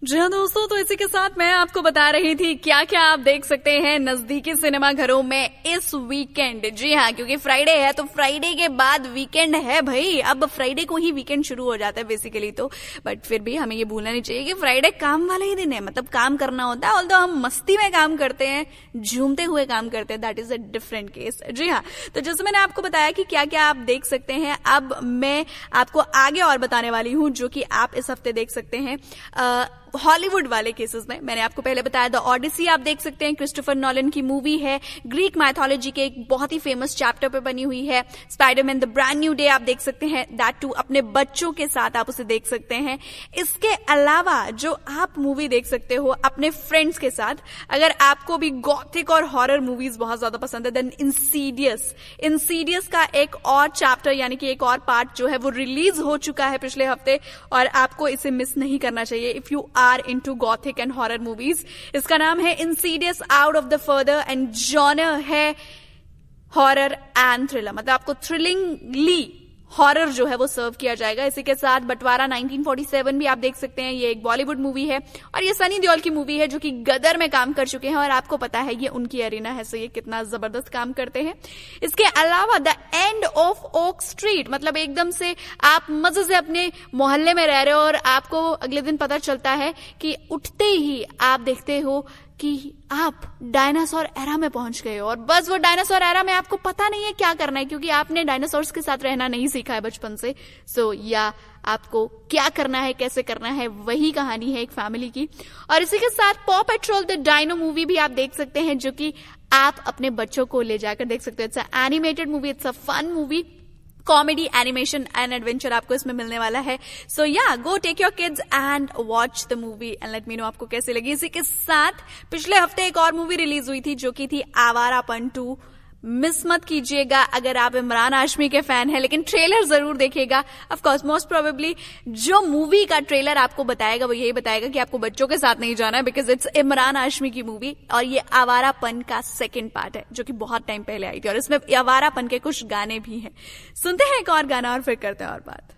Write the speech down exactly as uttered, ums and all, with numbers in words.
जी हाँ दोस्तों, तो इसी के साथ मैं आपको बता रही थी क्या क्या आप देख सकते हैं नजदीकी सिनेमा घरों में इस वीकेंड। जी हाँ, क्योंकि फ्राइडे है तो फ्राइडे के बाद वीकेंड है भाई। अब फ्राइडे को ही वीकेंड शुरू हो जाता है बेसिकली तो, बट फिर भी हमें ये भूलना नहीं चाहिए कि फ्राइडे काम वाला ही दिन है, मतलब काम करना होता है। ऑल्दो हम मस्ती में काम करते हैं, झूमते हुए काम करते हैं, that is a different case. जी हाँ, तो जैसे मैंने आपको बताया कि क्या क्या आप देख सकते हैं, अब मैं आपको आगे और बताने वाली हूँ जो कि आप इस हफ्ते देख सकते हैं हॉलीवुड वाले केसेस में। मैंने आपको पहले बताया द ऑडिसी आप देख सकते हैं, क्रिस्टोफर नॉलन की मूवी है, ग्रीक माइथोलॉजी के एक बहुत ही फेमस चैप्टर पे बनी हुई है। Spiderman the brand new day आप देख सकते हैं, दैट टू अपने बच्चों के साथ आप उसे देख सकते हैं। इसके अलावा जो आप मूवी देख सकते हो अपने फ्रेंड्स के साथ, अगर आपको भी गॉथिक और हॉरर मूवीज बहुत ज्यादा पसंद है, देन इंसीडियस इंसीडियस का एक और चैप्टर यानी कि एक और पार्ट जो है वो रिलीज हो चुका है पिछले हफ्ते और आपको इसे मिस नहीं करना चाहिए if you are into Gothic and horror movies. इसका नाम है Insidious out of the further and genre है हॉरर एंड थ्रिलर, मतलब आपको थ्रिलिंगली हॉरर जो है वो सर्व किया जाएगा। इसी के साथ बंटवारा नाइनटीन फोर्टी सेवन भी आप देख सकते हैं, ये एक बॉलीवुड मूवी है और ये सनी देओल की मूवी है जो कि गदर में काम कर चुके हैं और आपको पता है ये उनकी अरीना है, सो ये कितना जबरदस्त काम करते हैं। इसके अलावा the end of oak street, मतलब एकदम से आप मजे से अपने मोहल्ले में रह रहे हो और आपको अगले दिन पता चलता है कि उठते ही आप देखते हो कि आप डायनासोर एरा में पहुंच गए हो और बस वो डायनासोर एरा में आपको पता नहीं है क्या करना है क्योंकि आपने डायनासोर्स के साथ रहना नहीं सीखा है बचपन से। सो या आपको क्या करना है, कैसे करना है, वही कहानी है एक फैमिली की। और इसी के साथ पॉ पेट्रोल द डायनो मूवी भी आप देख सकते हैं जो कि आप अपने बच्चों को ले जाकर देख सकते हो। It's a animated movie, it's a fun movie, comedy, animation and adventure आपको इसमें मिलने वाला है। सो या go take your kids and watch the movie and let me know आपको कैसे लगी। इसी के साथ पिछले हफ्ते एक और मूवी रिलीज हुई थी जो कि थी आवारापन टू। मिस मत कीजिएगा अगर आप इमरान हाशमी के फैन हैं, लेकिन ट्रेलर जरूर देखिएगा। ऑफ कोर्स मोस्ट प्रोबेबली जो मूवी का ट्रेलर आपको बताएगा वो यही बताएगा कि आपको बच्चों के साथ नहीं जाना है बिकॉज इट्स इमरान हाशमी की मूवी और ये आवारापन का सेकंड पार्ट है जो कि बहुत टाइम पहले आई थी और इसमें आवारापन के कुछ गाने भी हैं। सुनते हैं एक और गाना और फिर करते हैं और बात।